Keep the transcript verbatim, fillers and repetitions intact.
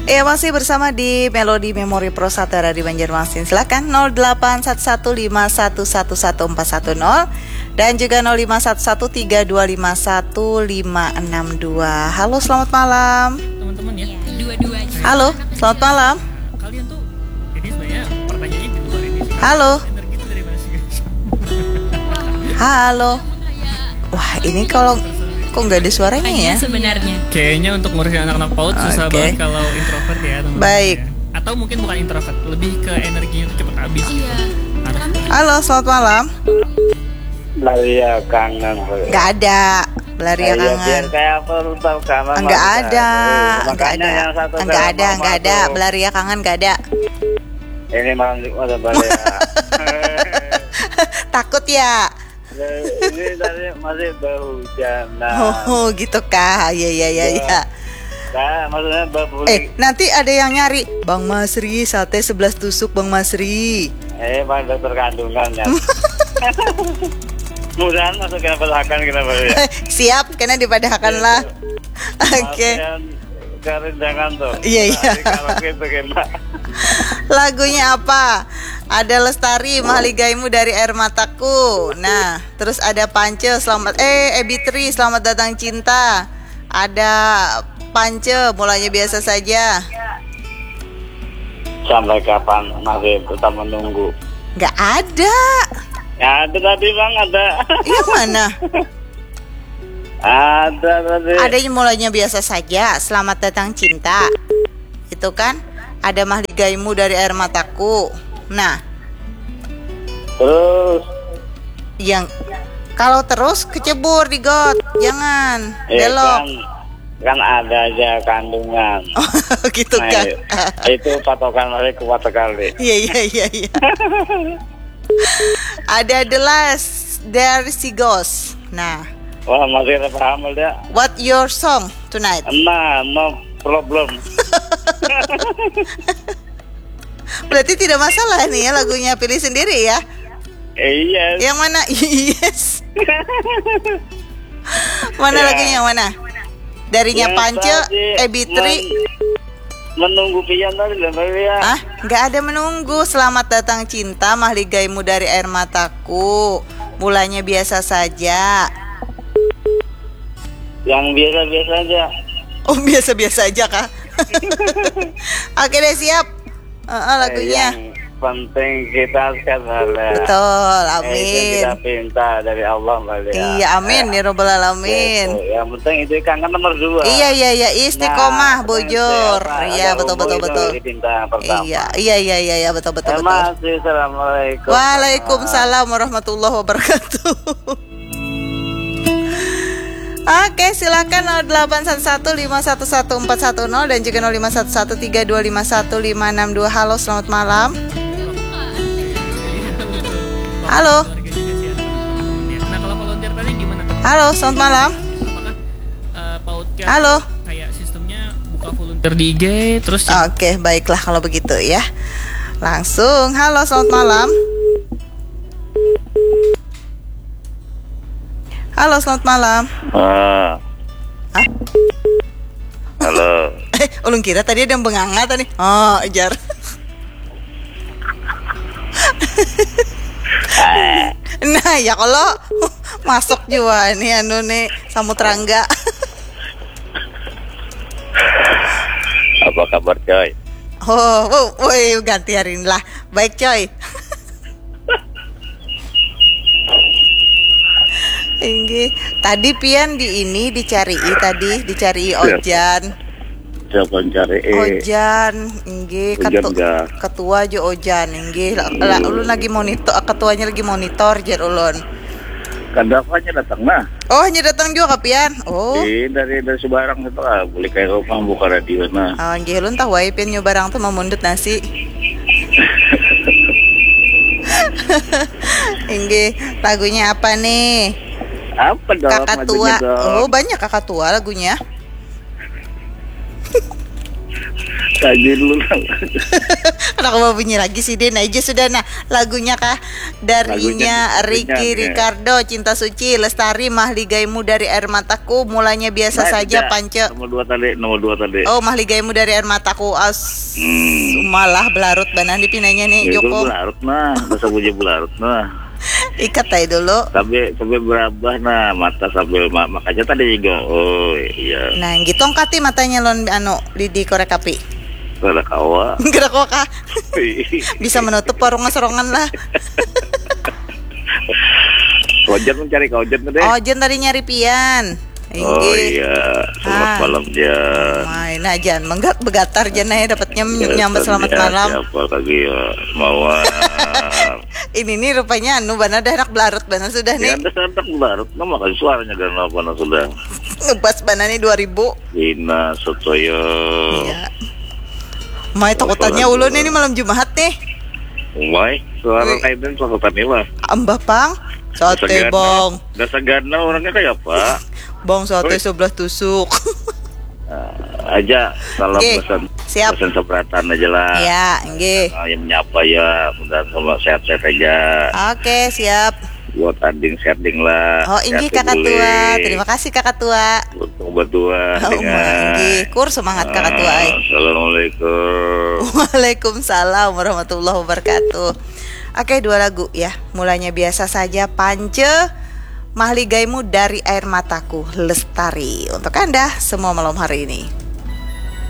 Ya, masih bersama di Melodi Memori Pro Satera di Banjarmasin. Silakan nol delapan satu satu lima satu satu satu empat satu nol dan juga nol lima satu satu tiga dua lima satu lima enam dua. Halo, selamat malam. Teman-teman ya. Dua-duanya. Halo, selamat malam. Kalian tuh ini sebenarnya pertanyaannya di luar ini. Halo. Energi itu dari mana sih, guys? Halo. Wah, ini kalau kok nggak ada suaranya ya? Sebenarnya Kayaknya untuk ngurusin anak-anak PAUD susah Oke. banget kalau introvert ya, teman-teman. Baik. Ya. Atau mungkin bukan introvert, lebih ke energinya tuh cepet habis. Iya. Harus. Halo, selamat malam. Belaria kangen. Nggak ada. Belaria Ayo, biar kangen. kayak apa lu tahu kangen. Enggak mah ada, bisa. enggak Makanya ada, yang satu enggak sama ada, enggak mama ada. tuh, Belaria kangen enggak ada. Ini malam Jumat ada Belaria. Takut ya? Ini tadi masih bau hujan. Oh, oh, gitu kah? Iya, iya, iya, iya. Nah, maksudnya bau Eh, nanti ada yang nyari Bang Masri, sate sebelas tusuk Bang Masri. Eh, Bang dokter kandungan ya. Mudahan masuk ke belakang kita Belaria. Siap, karena dipadahkan lah. Oke. Kerendangan tuh. Iya, iya. Nah, kalau gitu gimana? Lagunya apa? Ada Lestari, Mahaligaimu dari Air Mataku. Nah, terus ada Pance, selamat eh Ebitri, selamat datang cinta. Ada Pance, mulanya biasa saja. Sampai kapan masih tetap menunggu? Nggak ada. Ya, ada tadi Bang, ada. Yang mana? Ada tadi. Adanya mulanya biasa saja. Selamat datang cinta. Itu kan? Ada Mahaligaimu dari Air Mataku. Nah, Terus yang kalau terus kecebur di got, jangan ya belok. kan, kan ada aja kandungan. Oh, gitu Nah, kan? itu patokan mereka kuat sekali. Iya, iya, iya, iya. Ada The Last, There She Goes. Nah, Wah, masih ada paham dia. what your song tonight? Nah, no problem. Berarti tidak masalah nih ya lagunya, pilih sendiri ya. Eh, iya. Yang mana? Yes. Mana Ya. lagunya yang mana? Darinya Yang Pance, tadi Ebitri. men- menunggu pian tadi lah ya. Ah, nggak ada menunggu. Selamat datang cinta, Mahaligaimu dari Air Mataku. Mulanya biasa saja. Yang biasa-biasa aja. Oh, biasa-biasa aja kah? Oke deh, siap. Uh, uh, lagunya. Eh, yang penting kita sehat Belaria. Betul, Eh, itu amin. kita pinta dari Allah Belaria. Iya, amin ya robbal alamin. Gitu. Yang penting itu kangen nomor dua. Iya, iya, iya, istiqomah, Nah, bujur. ada Iya, betul, umur betul, itu betul. dipinta pertama. Iya, iya, iya, iya, iya, betul, betul, Eh, betul. masih, Assalamualaikum. Waalaikumsalam warahmatullahi wabarakatuh. Oke, silakan nol delapan satu satu lima satu satu empat satu nol dan juga nol lima satu satu tiga dua lima satu lima enam dua. Halo, selamat malam. Halo. Nah, kalau volunteer tadi gimana? Halo, selamat malam. Apakah uh, PAUD kayak Halo. kayak sistemnya buka volunteer di I G terus Oke, baiklah kalau begitu ya. Langsung, halo, selamat malam. Halo, selamat malam. Ah. Hah? Halo. Eh, ulun kira tadi ada yang benganga tadi. Oh, ajar. Nah, ya kalau masuk juga nih anu nih Samutrangga. Apa kabar coy? Oh, oh, woi, ganti hari ini lah. Baik, coy. Tinggi. Tadi Pian di ini dicari tadi, dicari Ojan. Siapa yang cari? Ojan, inggih Ojan ketu- enggak? ketua aja Ojan, inggih. Lah, lah, ulun lagi monitor, ketuanya lagi monitor jar ulun. Kan dapatnya datang nah. Oh, hanya datang juga Pian. Oh. Eh, dari dari Sebarang itu lah, boleh kayak rumah buka radio nah. Oh, inggih ulun tahu wae Pian nyobarang tuh memundut nasi. Inggih, lagunya apa nih? Apa dong? Kakak tua. Oh, banyak kakak tua lagunya. Kaji dulu lah. Kenapa mau bunyi lagi sih Den aja sudah. Nah lagunya kah darinya Lagunya, Ricky lagunya, ya. Ricardo, Cinta Suci, Lestari, Mahligaimu dari Air Mataku, Mulanya Biasa Nah, Saja, tidak. Pance. Nomor dua tadi, nomor dua tadi. Oh Mahligaimu dari Air Mataku. As Hmm. malah belarut banan dipinanya nih Itu Joko. belarut nah, bahasa puji belarut nah. Ikat aja dulu. Sampai sampai berabah nah, mata sambil ma- makanya tadi juga. Oh iya. Nah gitu angkati matanya lon anu di, di korek api. Kalau kawa. Gerak kok kah? Bisa menutup warung sorongan lah. Kojan mencari kojan tuh deh. Oh Jen tadi nyari pian. Oh Inggih. iya, selamat Ah. malam Jan. Main aja, menggat begatar Jan ya dapatnya Ya, nyambat selamat ya, malam. Siapa lagi ya? Mawar. Ini nih rupanya anu bana dah enak belarut bana sudah Ya, nih. anda santak barat. Nama kasih suaranya kan apa nah sudah. Ngebas bana nih dua ribu. Dina Sotoyo. Iya. Mai takutannya ulun ini malam Jumat nih. Umay, suara Wih. kayak dan sakutan ini mah. Ambah Pang. Sate bong. Dasa gana orangnya kayak apa? Bong sate Wih. sebelah tusuk. Nah, aja salam Oke, pesan siap. pesan seberatan aja lah. Ya, nggih. Ah, yang menyapa ya, mudah sama sehat-sehat aja. Oke, siap. Buat tanding setting lah. Oh, inggih Sehat kakak boleh. tua. Terima kasih kakak tua. Untuk berdua Oh, inggih. Kur semangat kakak tua. ay. Assalamualaikum. Waalaikumsalam warahmatullahi wabarakatuh. Oke, dua lagu ya. Mulanya Biasa Saja, Pance, Mahligaimu dari Air Mataku, Lestari. Untuk Anda semua malam hari ini.